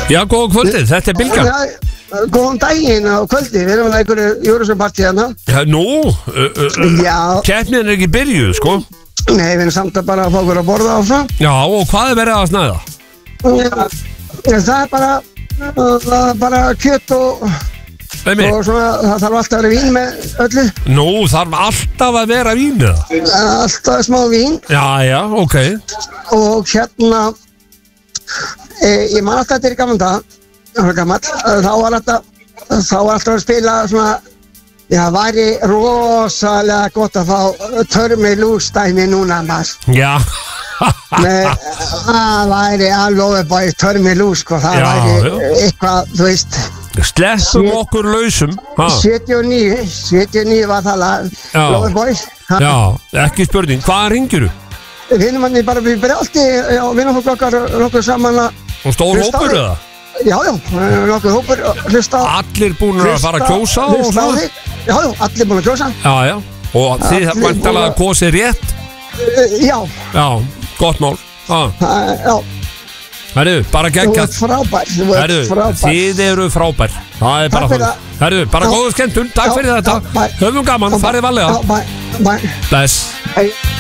Já, góða kvöldið, þetta er Bilgjan. Góðan daginn á kvöldi, við erum að einhverju Eurovision-partí hérna. Nú, Já, keppnin er ekki byrjuð, sko. nei, við erum samt að bara fá okkur að borða og svona. Já, og hvað er verið að snæða? Það er bara kjöt og svona, það þarf alltaf að vera vín með öllu. Nú, þarf alltaf að vera vín með það? Alltaf smá vín. Já, ok. Og hérna, ég man alltaf þetta í gamla dag, þá var alltaf að spila svona, já, það væri rosalega gott að fá törmilúsdæmi núna, maður. Já. Það væri alveg bara törmilús, sko, það væri eitthvað, þú veist. Sleppum okkur lausum. 79 var það lag, Loverboy. Já, ekki spurning, hvaðan ringirðu? Vinnumanni bara við brjálti, já, vinnafólk okkar saman að... Og stór hópur eða? Já, nokkuð hópur hlusta. Allir búin að fara að kjósa og svona? Já, allir búin að kjósa. Já, og þið væntanlega kosið rétt? Já. Já, gott mál. Já. Herru, bara geggjað. Þú ert frábær. Þið eru frábær. Það er bara fyrir. Herru, bara góða skemmtun. Takk fyrir þetta. Höfum gaman, farið varlega. Bye. Bless.